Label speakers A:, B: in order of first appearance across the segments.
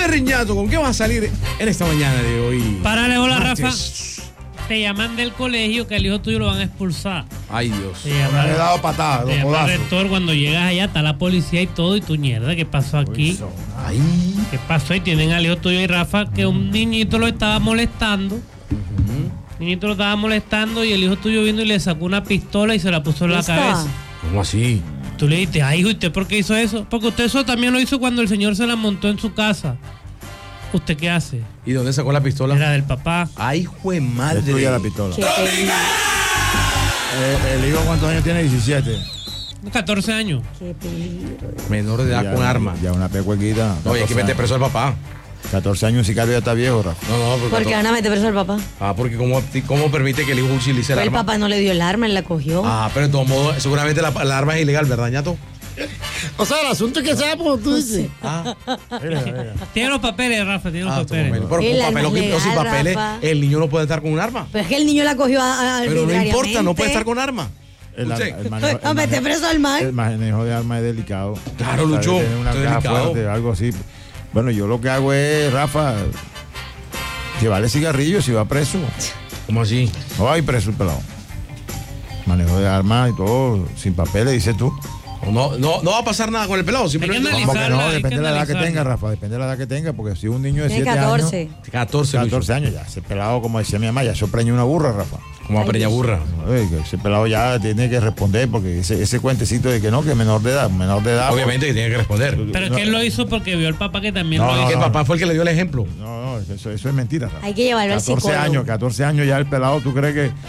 A: ver, Ñato, ¿con qué vas a salir en esta mañana de hoy?
B: Párale, hola,
A: Martes.
B: Rafa. Te llaman del colegio que el hijo tuyo lo van a expulsar.
A: Ay, Dios.
B: Te llama,
C: Le he dado patadas,
B: te
C: los
B: llama el
C: codazos.
B: rector. Cuando llegas allá, está la policía y todo. Y tu mierda, ¿qué pasó aquí?
A: Ay.
B: ¿Qué pasó? Y tienen al hijo tuyo y Rafa que un niñito lo estaba molestando. Niñito lo estaba molestando y el hijo tuyo vino y le sacó una pistola y se la puso en la cabeza.
A: ¿Cómo así?
B: Tú le dijiste, ay, hijo, ¿usted por qué hizo eso? Porque usted eso también lo hizo cuando el señor se la montó en su casa. ¿Usted qué hace?
A: ¿Y dónde sacó la pistola?
B: Era del papá.
A: Ay, jue madre.
C: Destruye la pistola.
D: Qué peligro.
C: El hijo, ¿cuántos años tiene? 17.
B: 14 años.
D: Qué peligro.
A: Menor de edad
C: Ya,
A: con arma.
C: Ya una pecuequita.
A: No, hay que meter preso al papá.
C: 14 años, un sicario ya está viejo, Rafa.
A: No,
D: ¿Por qué van a meter preso al papá?
A: porque ¿cómo permite que el hijo utilice el
D: Pues el
A: arma?
D: papá no le dio el arma, él la cogió.
A: Pero de todos modos, seguramente la arma es ilegal, ¿verdad, Ñato?
E: O sea, el asunto es que sea como tú dices.
C: Mira.
B: Tiene los papeles, Rafa, tiene los papeles.
A: Pero con
D: El
A: papel
D: arma
A: o
D: es
A: sin
D: legal,
A: papeles,
D: Rafa.
A: el niño no puede estar con un arma.
D: Pero es que el niño la cogió
A: Pero no importa, no
D: arbitrariamente.
A: puede estar con arma.
C: El
D: A meter preso al mal.
C: El manejo de armas es delicado.
A: Claro,
C: O sea,
A: Lucho,
C: tiene una
A: esto es
C: caja
A: delicado.
C: fuerte, algo así. Bueno, yo lo que hago es, Rafa, llevarle cigarrillos si va preso.
A: ¿Cómo así?
C: No va a ir preso el pelado. Manejo de armas y todo, sin papeles, dices tú.
A: No va a pasar nada con el pelado, simplemente.
B: Hay que
C: Como que no,
B: Analizarla, hay
C: depende de la edad que
B: analizarla.
C: tenga, Rafa, depende de la edad que tenga, porque si un niño de
D: Tiene
C: 7
D: 14.
C: años,
A: 14
C: 14 años ya, ese pelado, como decía mi mamá, ya se preñó una burra, Rafa.
A: Como a preña burra.
C: Que ese pelado ya tiene que responder, porque ese cuentecito de que no, que menor de edad.
A: Obviamente que tiene que responder.
B: Pero es que él lo hizo porque vio al papá que también
C: No,
B: lo
A: Que
B: hizo.
A: el papá fue el que le dio el ejemplo.
C: No, eso es mentira, Rafa.
D: Hay que llevarlo al
C: 14
D: psicólogo.
C: 14 años ya el pelado, ¿tú crees que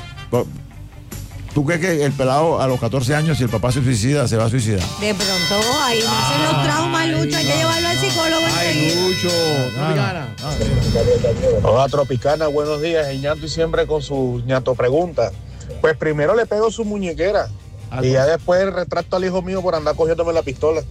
C: el pelado a los 14 años, si el papá se suicida, se va a suicidar?
D: De pronto, ahí nacen los traumas, Lucho. Hay que llevarlo al psicólogo enseguida.
A: Lucho, Tropicana.
F: Hola Tropicana, buenos días. El ñato y siempre con su ñato pregunta. Pues primero le pego su muñequera y ya después retracto al hijo mío por andar cogiéndome la pistola.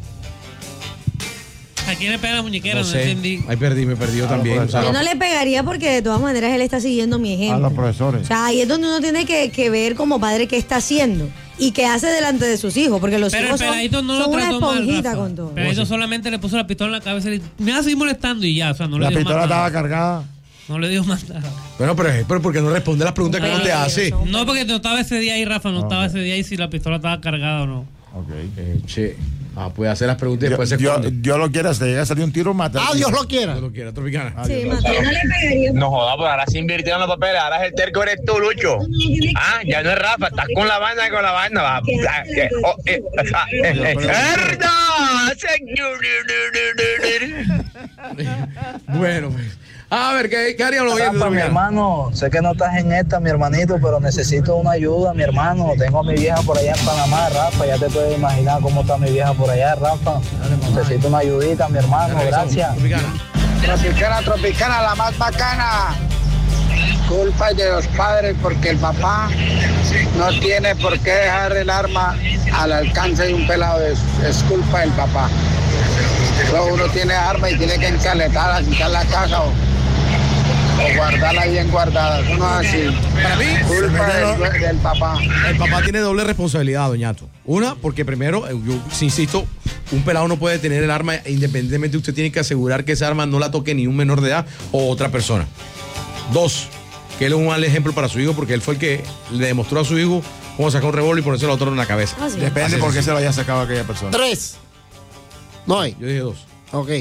B: ¿A quién le pega la muñequera?
A: No
B: No
A: sé.
B: entendí.
A: Ahí me perdí yo también.
C: pues,
A: O sea,
D: Yo no le pegaría porque de todas maneras él está siguiendo mi
C: A
D: ejemplo.
C: los profesores.
D: O sea, ahí es donde uno tiene que ver como padre qué está haciendo y qué hace delante de sus hijos, porque los
B: Pero el
D: hijos son,
B: peladito no lo
D: son una
B: trató mal,
D: esponjita
B: Rafa.
D: con todo.
B: El peladito solamente le puso la pistola en la cabeza y me va a seguir molestando y ya. O sea, no le
C: La
B: dio
C: pistola
B: más
C: estaba
B: nada.
C: cargada.
B: No le dio más nada.
A: Bueno, pero porque no responde las preguntas que uno te hace.
B: No, porque no estaba ese día ahí, Rafa. No estaba ese día ahí si la pistola estaba cargada o no.
C: Ok.
A: Che. Puede hacer las preguntas y después se esconde.
C: Dios lo quiera, se llega a salir un tiro, mata.
E: Ah, Dios lo quiera.
A: No lo quiera, Tropicana.
D: Sí, Mateo, no le pegaría.
F: No jodas, pues ahora se invirtieron los papeles, ahora es el terco eres tú, Lucho. Ya no es Rafa, estás con la banda.
A: Bueno, pues. A ver, ¿qué harían los oyentes,
G: Rafa, mi
A: Tropicana?
G: hermano, sé que no estás en esta, mi hermanito, pero necesito una ayuda, mi hermano. Tengo a mi vieja por allá en Panamá, Rafa. Ya te puedes imaginar cómo está mi vieja por allá, Rafa. Necesito una ayudita, mi hermano. Gracias.
A: Tropicana.
F: Tropicana, la más bacana. Culpa de los padres porque el papá no tiene por qué dejar el arma al alcance de un pelado. Es culpa del papá. Luego uno tiene arma y tiene que encaletarla, quitar la caja o guardarla bien guardada. Eso no es así.
A: Para mí,
F: Culpa del papá.
A: el papá tiene doble responsabilidad, doñato. Una, porque primero, yo insisto, un pelado no puede tener el arma independientemente. Usted tiene que asegurar que esa arma no la toque ni un menor de edad o otra persona. Dos, que él es un mal ejemplo para su hijo porque él fue el que le demostró a su hijo cómo sacar un revólver y ponerse a otro en la cabeza.
D: Ah, sí.
C: Depende por qué se lo haya sacado a aquella persona.
E: 3. No hay.
A: Yo dije dos.
E: Ok.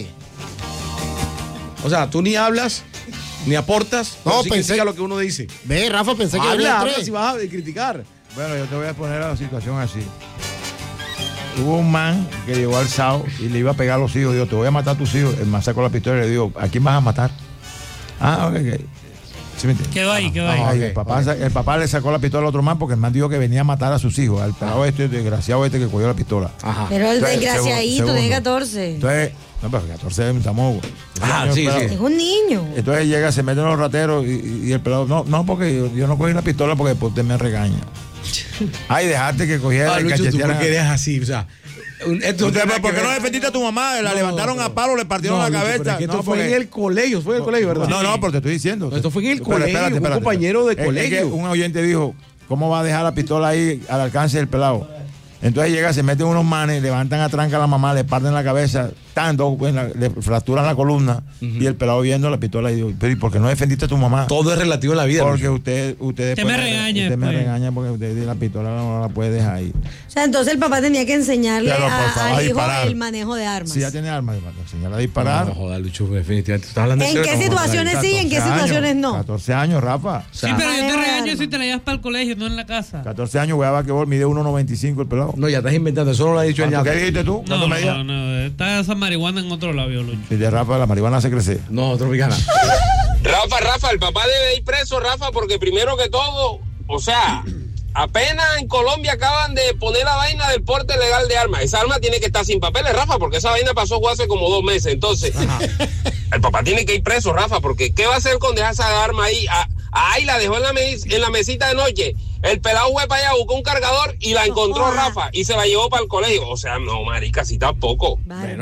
A: O sea, tú ni hablas, ni aportas,
E: No,
A: pero sí
E: pensé-
A: critica lo que uno dice.
E: Ve, Rafa, pensé que había
A: Habla
E: 3.
A: si vas a criticar.
C: Bueno, yo te voy a poner a la situación así. Hubo un man que llegó al SAO y le iba a pegar a los hijos. Digo, te voy a matar a tus hijos. El man sacó la pistola y le digo, ¿a quién vas a matar? Ah, ok. ¿Sí me entiendes?
B: Quedó ahí, quedó ahí.
C: Ay, el papá le sacó la pistola al otro man porque el man dijo que venía a matar a sus hijos. Al pelado desgraciado que cogió la pistola.
A: Ajá.
D: Pero el
C: Entonces,
D: desgraciadito
C: segundo.
D: tiene 14.
C: Entonces, no, pero 14 estamos.
A: Sí.
D: Es un niño.
C: Entonces llega, se meten los rateros y el pelado, no, porque yo no cogí la pistola porque después usted me regaña. Ay, dejaste que cogiera y
A: Lucho, ¿tú
C: cacheteara.
A: por qué eres así? O sea, esto
C: ¿Por qué no defendiste a tu mamá? La levantaron a palo, le partieron la cabeza.
A: Esto fue en el colegio, fue en el colegio, ¿verdad?
C: No, pero te estoy diciendo.
A: No, esto fue en el
C: Pero
A: colegio, un compañero de
C: Es que
A: colegio.
C: un oyente dijo, ¿cómo va a dejar la pistola ahí al alcance del pelado? Entonces llega, se meten unos manes, levantan a tranca a la mamá, le parten la cabeza, gritando, pues, le fracturan la columna y el pelado viendo la pistola y digo, pero ¿y por qué no defendiste a tu mamá?
A: Todo es relativo en la vida.
C: Porque
A: Lucho.
C: usted
B: me regaña.
C: Usted me
B: Pues.
C: regaña porque usted la pistola no la puede dejar ahí.
D: O sea, entonces el papá tenía que enseñarle
C: Pero, por favor,
D: al hijo
C: disparar.
D: el manejo de armas.
C: Si ya tiene armas, enseñarle a disparar.
A: No, joda, Lucho, definitivamente. ¿Estás hablando
D: ¿En
A: serio?
D: qué
A: No,
D: situaciones sí, en qué
C: 14 años,
D: situaciones no?
C: 14 años, Rafa.
A: O sea,
B: Sí, pero yo te
D: Manejo de
B: regaño
D: armas.
B: si te la llevas para el colegio, no en la casa.
C: 14 años, juega basquetbol, mide 1.95 el pelado.
A: no, ya estás inventando. Eso no lo ha dicho el
C: ¿Cuánto,
A: ñato.
C: ¿Qué dijiste tú? ¿Cuánto
B: No,
C: medías?
B: no, está esa marihuana en otro labio, Lucho.
C: Si de Rafa, la marihuana hace crecer.
A: No, Tropicana.
H: Rafa, el papá debe ir preso, Rafa, porque primero que todo, o sea, apenas en Colombia acaban de poner la vaina del porte legal de armas. Esa arma tiene que estar sin papeles, Rafa, porque esa vaina pasó hace como 2 meses. Entonces, el papá tiene que ir preso, Rafa, porque ¿qué va a hacer con dejar esa arma ahí? Ahí la dejó en la mesita de noche. El pelado fue para allá, buscó un cargador y la encontró, Rafa, y se la llevó para el colegio. O sea, no, marica, así tampoco.
D: Bárbaro.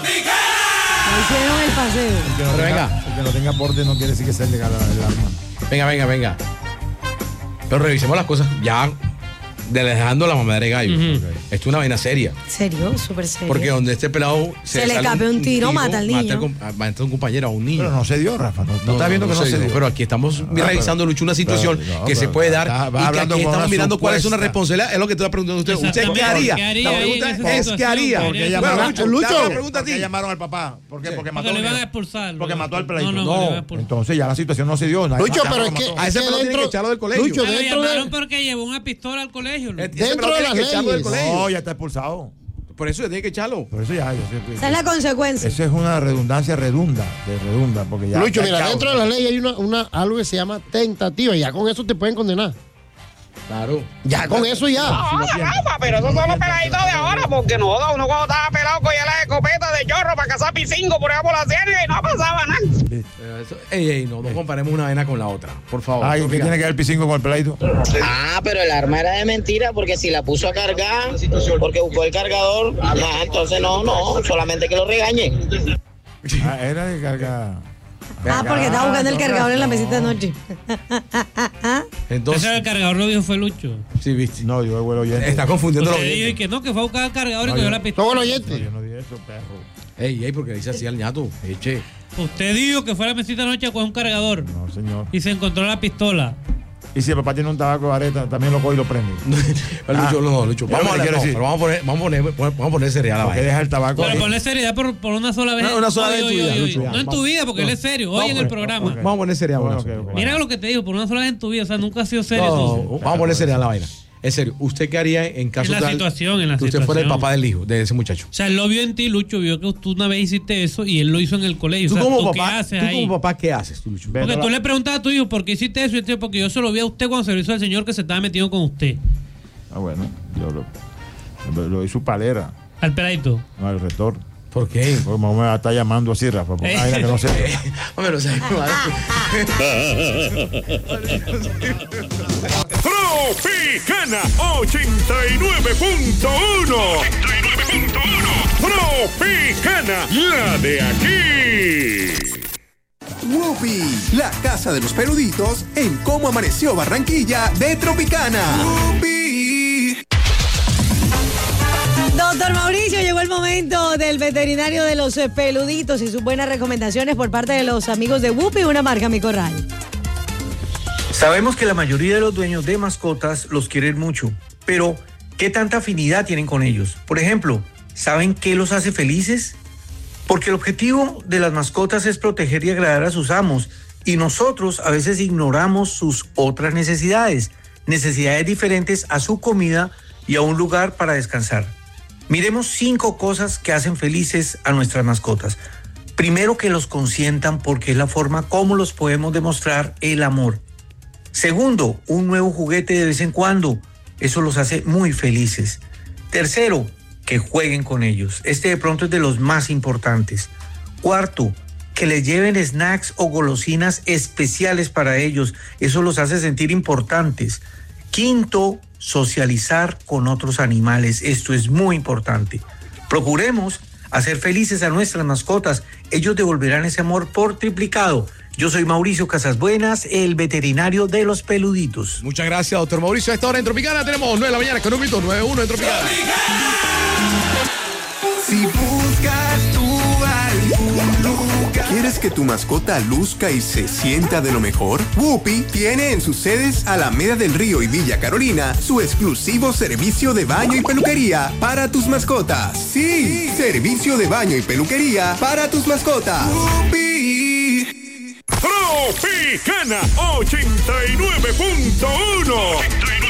D: Ahí hicieron el paseo.
C: El que no
A: Pero
C: tenga,
A: venga.
C: el que no tenga porte no quiere decir que sea legal el arma.
A: Venga. Pero revisemos las cosas ya dejando la mamadera de gallo.
B: Ujú.
A: Esto es una vaina seria.
D: ¿Serio? Súper serio.
A: Porque donde este pelado
D: Se le
A: sale
D: escape un tiro, mata al niño.
A: Mata a un compañero, a un niño.
C: Pero no se dio, Rafa. No estás viendo que no se dio.
A: Pero aquí estamos revisando, Lucho, una situación
C: pero, no,
A: que se
C: pero
A: puede dar
C: vas
A: y que
C: hablando
A: aquí
C: con
A: estamos
C: una
A: mirando cuál es una
C: supuesta.
A: responsabilidad. Es lo que te estoy preguntando a usted. ¿Usted qué haría?
B: ¿Qué haría
A: La
B: ahí en
A: pregunta
B: esa
A: es ¿qué haría?
B: situación?
C: Porque ella
A: Bueno,
C: mató-
A: Lucho, te hago la
C: ¿por
A: pregunta a
C: qué
A: ti.
C: llamaron al papá? ¿Por qué? Porque mató
B: Porque
C: al
B: le van a
C: niño.
B: expulsar.
C: Porque mató al peladito.
B: No,
A: No.
B: le van a expulsar.
C: Entonces ya la situación no se dio.
E: Lucho, pero es que.
A: A ese
E: es que
A: pelado tiene que echarlo del colegio.
E: Lucho,
B: Lo
E: dentro
B: llamaron
E: de.
B: porque llevó una pistola al colegio. Lucho.
A: Ese
E: Dentro
A: pelado
E: de
A: tiene
E: las
A: que echarlo del
E: leyes.
A: colegio.
C: No, ya está expulsado.
A: Por eso tiene que echarlo.
C: Por eso ya.
D: Esa es la consecuencia.
C: Eso es una redundancia redunda. Porque ya.
E: Lucho,
C: ya
E: mira,
C: chao.
E: dentro de la ley hay algo que se llama tentativa. Y ya con eso te pueden condenar.
A: Claro.
E: Ya con eso ya.
H: Rafa, pero esos son los peladitos de ahora, porque no, uno cuando estaba pelado cogía las escopetas de chorro para cazar picingo por allá por la sierra y no pasaba nada.
A: Ey, no comparemos una vaina con la otra. Por favor.
C: Ay, ¿qué
A: Tropicana.
C: tiene que ver el P5 con el peladito?
I: Ah, pero el arma era de mentira porque si la puso a cargar, porque buscó el cargador, entonces no, solamente que lo regañe.
C: Era de carga.
D: Porque estaba buscando el cargador en la mesita de noche.
A: Entonces,
B: Ese el cargador lo dijo fue Lucho.
A: sí, viste.
C: No, yo vuelo oyente.
A: Está confundiendo
B: Usted
A: los
B: dijo que no, que fue a buscar el cargador y
C: No,
B: cogió
C: yo-
B: la
E: No,
B: pistola.
E: bueno,
C: No,
E: oyente.
C: yo no dije eso, perro.
A: Ey, porque dice así al ñato. Eche.
B: Usted dijo que fue a la mesita de noche a coger un cargador
C: No, señor.
B: y se encontró la pistola.
C: Y si el papá tiene un tabaco de vareta, también lo coge y lo prende.
A: Lucho, no, Lucho.
C: Yo
A: Vamos
C: lo
A: a
C: que quiero decir.
A: pero vamos a poner cereal a la
C: Porque
A: vaina.
C: deja el tabaco
B: Pero
C: ahí.
B: ponle seriedad por una sola vez.
A: No, una sola vez en tu vida, Lucho.
B: No en tu vida, porque él es serio. Hoy en el programa.
C: ok.
A: Vamos a poner cereal.
C: Bueno,
A: bueno,
C: ok, ok.
B: Mira lo que te digo, por una sola vez en tu vida. O sea, nunca has sido serio.
A: No,
B: tú.
A: vamos a poner cereal a la vaina. En serio, ¿usted qué haría en caso
B: En la
A: tal
B: situación, en la
A: que usted fuera el
B: situación.
A: papá del hijo de ese muchacho?
B: O sea, él lo vio en ti, Lucho, vio que tú una vez hiciste eso y él lo hizo en el colegio.
A: Tú
B: o sea,
A: como
B: ¿tú qué
A: papá,
B: haces
A: tú
B: ahí?
A: como papá, ¿qué haces, tú, Lucho?
C: Ve.
B: Porque
C: Pero
B: tú
C: la-
B: le preguntabas a tu hijo por qué hiciste eso y este, porque yo se lo vi a usted cuando se lo hizo al señor que se estaba metiendo con usted,
C: Ah, bueno, yo lo hizo palera,
B: al peladito.
C: no al rector.
A: ¿Por qué?
C: Porque mamá me está llamando así, Rafa. Porque hay que no sé.
A: Hombre, no sé.
J: Tropicana 89.1. Tropicana, la de aquí.
K: Whoopi, la casa de los peluditos en Cómo Amaneció Barranquilla de Tropicana. Whoopi.
D: Doctor Mauricio, llegó el momento del veterinario de los peluditos y sus buenas recomendaciones por parte de los amigos de Whoopi, una marca Mi Corral.
L: Sabemos que la mayoría de los dueños de mascotas los quieren mucho, pero ¿qué tanta afinidad tienen con ellos? Por ejemplo, ¿saben qué los hace felices? Porque el objetivo de las mascotas es proteger y agradar a sus amos, y nosotros a veces ignoramos sus otras necesidades diferentes a su comida y a un lugar para descansar. Miremos 5 cosas que hacen felices a nuestras mascotas. Primero, que los consientan porque es la forma como los podemos demostrar el amor. Segundo, un nuevo juguete de vez en cuando. Eso los hace muy felices. Tercero, que jueguen con ellos. Este de pronto es de los más importantes. Cuarto, que les lleven snacks o golosinas especiales para ellos. Eso los hace sentir importantes. Quinto, socializar con otros animales. Esto es muy importante. Procuremos hacer felices a nuestras mascotas. Ellos devolverán ese amor por triplicado. Yo soy Mauricio Casasbuenas, el veterinario de los peluditos.
A: Muchas gracias, doctor Mauricio. A esta hora en Tropicana tenemos 9 de la mañana con un minuto, 9-1 en Tropicana.
K: Si buscas tu ¿Quieres que tu mascota luzca y se sienta de lo mejor? Whoopi tiene en sus sedes Alameda del Río y Villa Carolina su exclusivo servicio de baño y peluquería para tus mascotas. Sí, servicio de baño y peluquería para tus mascotas. Whoopi.
J: Tropicana 89.1.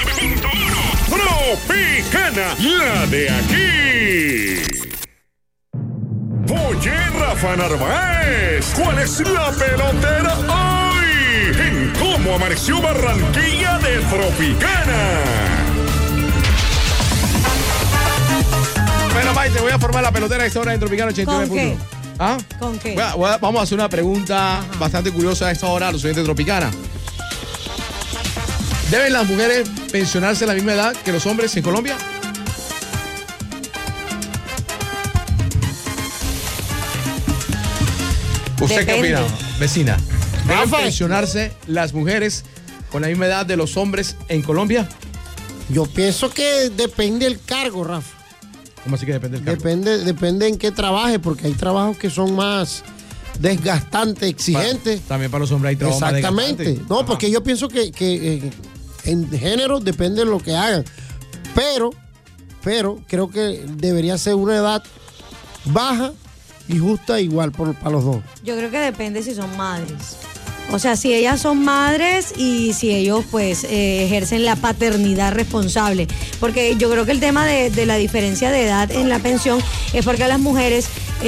J: Tropicana, la de aquí. Oye, Rafa Narváez, ¿cuál es la pelotera hoy? En cómo amaneció Barranquilla de Tropicana.
A: Bueno, Mike, te voy a formar la pelotera a esta hora en Tropicana 89.
D: ¿Con qué?
A: ¿Ah?
D: ¿Con qué?
A: Vamos a hacer una pregunta bastante curiosa a esta hora a los oyentes de Tropicana. ¿Deben las mujeres pensionarse a la misma edad que los hombres en Colombia? ¿Usted qué opina, vecina? ¿Deben pensionarse las mujeres con la misma edad de los hombres en Colombia?
E: Yo pienso que depende del cargo, Rafa.
A: ¿Cómo así que depende del cargo?
E: Depende en qué trabaje, porque hay trabajos que son más desgastantes, exigentes.
A: También para los hombres hay trabajos más desgastantes.
E: Exactamente. No, porque yo pienso que en género depende de lo que hagan. Pero creo que debería ser una edad baja y justa igual para los dos.
D: Yo creo que depende si son madres. O sea, si ellas son madres y si ellos pues ejercen la paternidad responsable. Porque yo creo que el tema de la diferencia de edad en la pensión es porque a las mujeres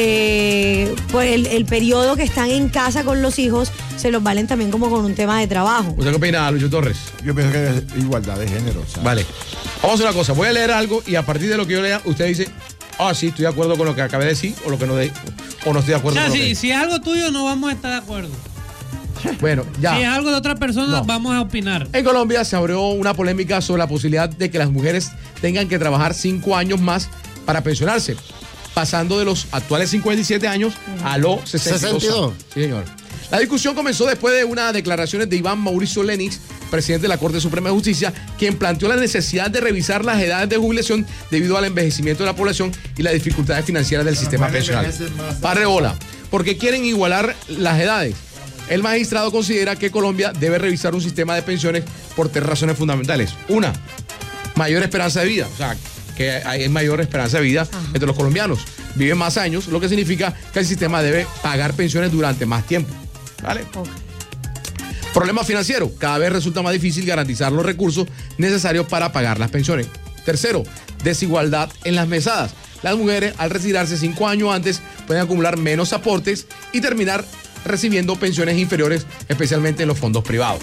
D: por el periodo que están en casa con los hijos se los valen también como con un tema de trabajo.
A: ¿Usted qué opina, Lucho Torres?
C: Yo pienso que es igualdad de género. ¿sabes?
A: Vale. Vamos a hacer una cosa. Voy a leer algo y a partir de lo que yo lea, usted dice, sí, estoy de acuerdo con lo que acabé de decir o lo que no o no estoy de acuerdo con lo que...
B: Si es algo tuyo no vamos a estar de acuerdo.
A: Bueno, ya.
B: Si es algo de otra persona, vamos a opinar.
A: En Colombia se abrió una polémica sobre la posibilidad de que las mujeres tengan que trabajar 5 años más para pensionarse, pasando de los actuales 57 años a los 62. Sí, señor. La discusión comenzó después de unas declaraciones de Iván Mauricio Lenix, presidente de la Corte Suprema de Justicia, quien planteó la necesidad de revisar las edades de jubilación debido al envejecimiento de la población y las dificultades financieras del sistema pensional. Parre bola, porque quieren igualar las edades. El magistrado considera que Colombia debe revisar un sistema de pensiones por 3 razones fundamentales. Una, mayor esperanza de vida. O sea, que hay mayor esperanza de vida entre los colombianos. Viven más años, lo que significa que el sistema debe pagar pensiones durante más tiempo. ¿Vale? Okay. Problema financiero. Cada vez resulta más difícil garantizar los recursos necesarios para pagar las pensiones. Tercero, desigualdad en las mesadas. Las mujeres, al retirarse 5 años antes, pueden acumular menos aportes y terminar recibiendo pensiones inferiores, especialmente en los fondos privados.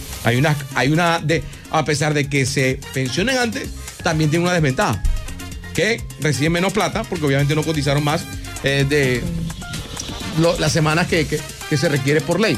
A: A pesar de que se pensionen antes, también tiene una desventaja, que reciben menos plata, porque obviamente no cotizaron más las semanas que se requiere por ley.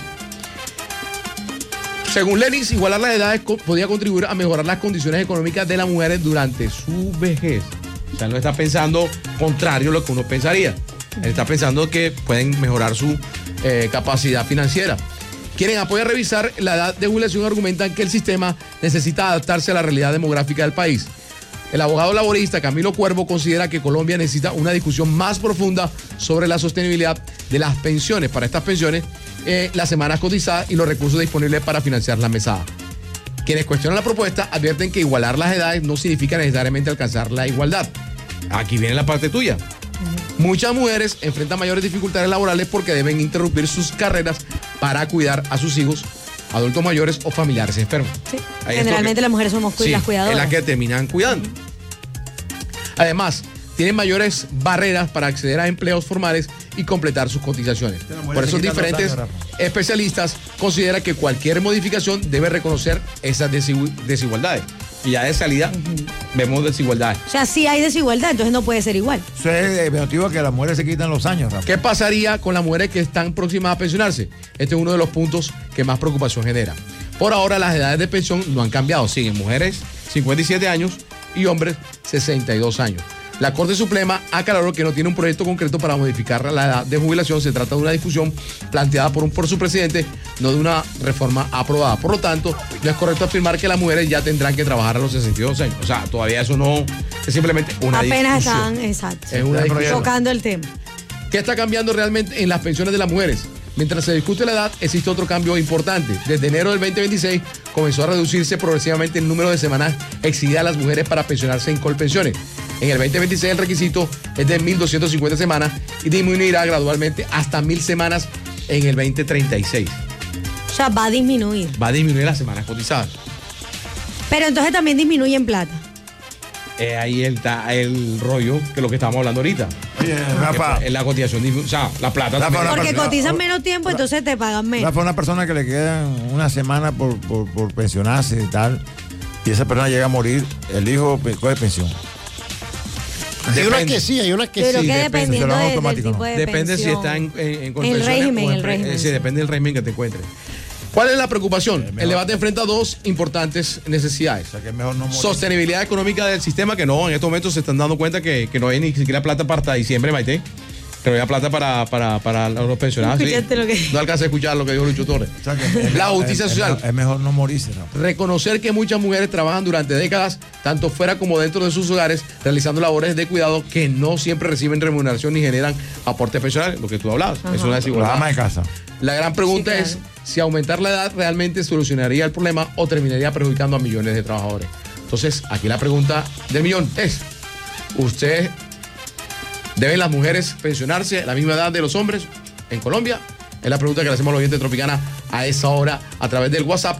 A: Según Lenix, igualar las edades podría contribuir a mejorar las condiciones económicas de las mujeres durante su vejez. O sea, no está pensando contrario a lo que uno pensaría. Él está pensando que pueden mejorar su capacidad financiera. Quienes apoyan revisar la edad de jubilación argumentan que el sistema necesita adaptarse a la realidad demográfica del país. El abogado laborista Camilo Cuervo considera que Colombia necesita una discusión más profunda sobre la sostenibilidad de las pensiones. Para estas pensiones, las semanas cotizadas y los recursos disponibles para financiar la mesada. Quienes cuestionan la propuesta advierten que igualar las edades no significa necesariamente alcanzar la igualdad. Aquí viene la parte tuya. Muchas mujeres enfrentan mayores dificultades laborales porque deben interrumpir sus carreras para cuidar a sus hijos, adultos mayores o familiares enfermos. Sí.
D: Generalmente las mujeres somos las cuidadoras.
A: Es la que terminan cuidando. Además, tienen mayores barreras para acceder a empleos formales y completar sus cotizaciones. Por eso diferentes especialistas consideran que cualquier modificación debe reconocer esas desigualdades. Y ya de salida vemos desigualdades.
D: O sea, sí hay desigualdad, entonces no puede ser igual.
C: Eso es el motivo que las mujeres se quitan los años, Rafa.
A: ¿Qué pasaría con las mujeres que están próximas a pensionarse? Este es uno de los puntos que más preocupación genera. Por ahora, las edades de pensión no han cambiado. Siguen mujeres 57 años y hombres 62 años. La Corte Suprema aclaró que no tiene un proyecto concreto para modificar la edad de jubilación. Se trata de una discusión planteada por su presidente, no de una reforma aprobada. Por lo tanto, no es correcto afirmar que las mujeres ya tendrán que trabajar a los 62 años. O sea, todavía eso no es simplemente una
D: apenas
A: discusión.
D: están, exacto,
A: es una discusión.
D: tocando el tema.
A: ¿Qué está cambiando realmente en las pensiones de las mujeres? Mientras se discute la edad, existe otro cambio importante. Desde enero del 2026 comenzó a reducirse progresivamente el número de semanas exigidas a las mujeres para pensionarse en Colpensiones. En el 2026 el requisito es de 1.250 semanas y disminuirá gradualmente hasta 1.000 semanas en el 2036.
D: O sea, va a disminuir.
A: Va a disminuir las semanas cotizadas.
D: Pero entonces también disminuye en plata.
A: Ahí está el rollo que es lo que estamos hablando ahorita.
C: Oye, Rafa.
A: En la cotización, o sea, la plata.
D: Porque cotizan menos tiempo, entonces te pagan menos.
C: Rafa, una persona que le quedan una semana por pensionarse y tal, y esa persona llega a morir, el hijo coge pensión.
E: Hay unas que sí, hay unas que
D: pero
E: sí.
D: que dependiendo del tipo de
A: depende
D: pensión.
A: si está en
D: el régimen, el régimen.
A: Sí, depende del régimen que te encuentres. ¿Cuál es la preocupación? El debate enfrenta dos importantes necesidades.
C: O sea, que es mejor no morir.
A: Sostenibilidad económica del sistema, que no, en estos momentos se están dando cuenta que no hay ni siquiera plata para hasta diciembre, Maite. Que no había plata para los pensionados. Sí. No alcancé a escuchar lo que dijo Lucho Torres.
C: O sea, que
A: la justicia social.
C: Es mejor no morirse, ¿no?
A: Reconocer que muchas mujeres trabajan durante décadas, tanto fuera como dentro de sus hogares, realizando labores de cuidado que no siempre reciben remuneración ni generan aporte pensional, lo que tú hablabas. Es una desigualdad.
C: La ama de casa.
A: La gran pregunta es si aumentar la edad realmente solucionaría el problema o terminaría perjudicando a millones de trabajadores. Entonces, aquí la pregunta del millón es, ¿deben las mujeres pensionarse a la misma edad de los hombres en Colombia? Es la pregunta que le hacemos a los oyentes de Tropicana a esa hora a través del WhatsApp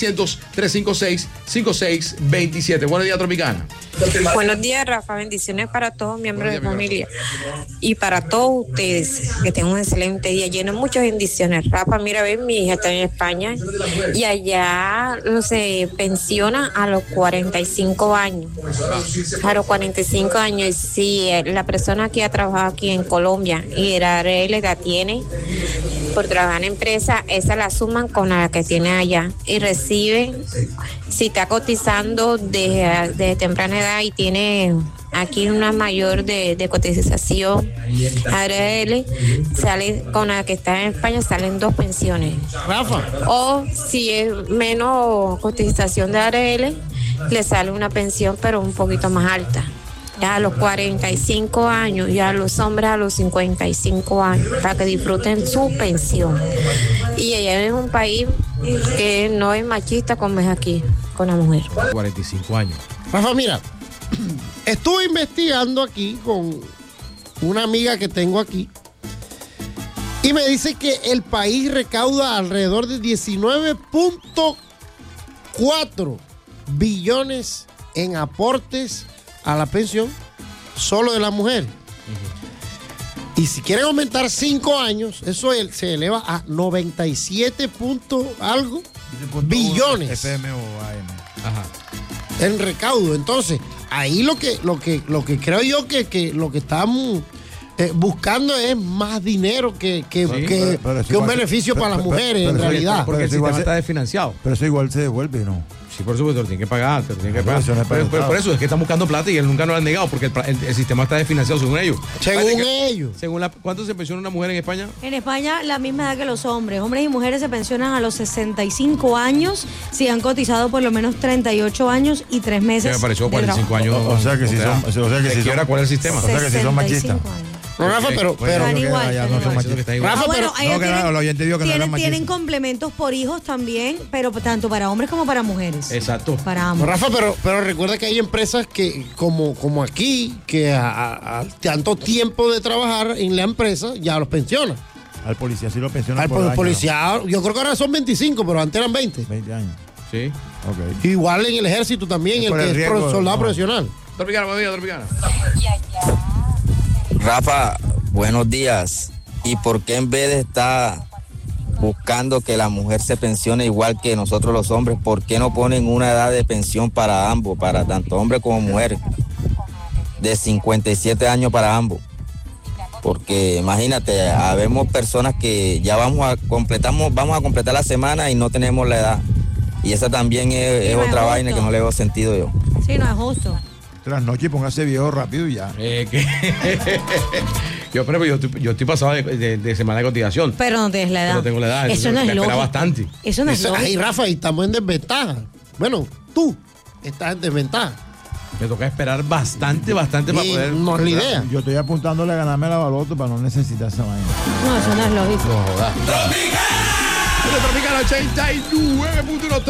A: 300-356-5627. Buenos días, Tropicana.
M: Buenos días, Rafa. Bendiciones para todos miembros de familia y para todos ustedes. Que tengan un excelente día lleno de muchas bendiciones. Rafa, mira, ven, mi hija está en España y allá se pensiona a los 45 años. A los 45 años. Y si la persona que ha trabajado aquí en Colombia y la edad tiene por trabajar en empresa, esa la suman con la que tiene allá y recibe, si está cotizando desde temprana edad y tiene aquí una mayor de cotización ARL, sale con la que está en España, salen 2 pensiones.
E: Rafa.
M: O si es menos cotización de ARL, le sale una pensión pero un poquito más alta. Ya a los 45 años, ya a los hombres a los 55 años, para que disfruten su pensión. Y ella es un país que no es machista como es aquí, con la mujer.
A: 45 años.
E: Rafa, mira, estuve investigando aquí con una amiga que tengo aquí y me dice que el país recauda alrededor de 19.4 billones en aportes a la pensión solo de la mujer. Y si quieren aumentar 5 años, eso se eleva a 97 algo billones
C: FM o AM.
A: Ajá.
E: en recaudo. Entonces, ahí lo que creo yo que lo que estamos buscando es más dinero que un beneficio para las mujeres, en realidad.
A: Porque el sistema está desfinanciado.
C: Pero eso igual se devuelve, ¿no?
A: Sí, por supuesto, lo tienen que pagar. Pero por eso es que están buscando plata y él nunca nos lo han negado, porque el sistema está desfinanciado según ellos. ¿Cuánto se pensiona una mujer en España?
D: En España, la misma edad que los hombres. Hombres y mujeres se pensionan a los 65 años si han cotizado por lo menos 38 años y 3 meses.
A: Me pareció 45 años.
C: O sea que si son.
A: ¿Cuál es el sistema?
C: O sea que si son machistas.
E: No, Rafa, pero
D: Rafa, pero
E: ellos
D: tienen complementos por hijos también, pero tanto para hombres como para mujeres.
A: Exacto.
D: Para ambos.
E: Rafa, pero recuerda que hay empresas que, como aquí, que a tanto tiempo de trabajar en la empresa, ya los pensionan.
C: Al policía sí lo pensionan.
E: Al policía, yo creo que ahora son 25, pero antes eran 20.
C: 20 años.
A: Sí.
C: Ok.
E: Igual en el ejército también, el que es soldado profesional.
A: Tropicana.
N: Rafa, buenos días. ¿Y por qué en vez de estar buscando que la mujer se pensione igual que nosotros los hombres, por qué no ponen una edad de pensión para ambos, para tanto hombre como mujer, de 57 años para ambos? Porque imagínate, habemos personas que ya vamos a completar la semana y no tenemos la edad. Y esa también es otra vaina que no le veo sentido yo.
D: Sí, no es justo.
C: Trasnoche y póngase viejo rápido y ya.
A: Yo estoy pasado de semana de cotización.
D: Pero no tienes la edad.
A: No tengo la edad.
D: Eso no es lógico.
A: Bastante.
D: Eso no es lógico.
E: Ay, Rafa, y estamos en desventaja. Bueno, tú estás en desventaja.
A: Me toca esperar bastante para poder.
E: No es la idea.
C: Yo estoy apuntándole a ganarme la baloto para no necesitar esa vaina.
D: No, eso no es lógico.
A: No jodas. Tropical 89.1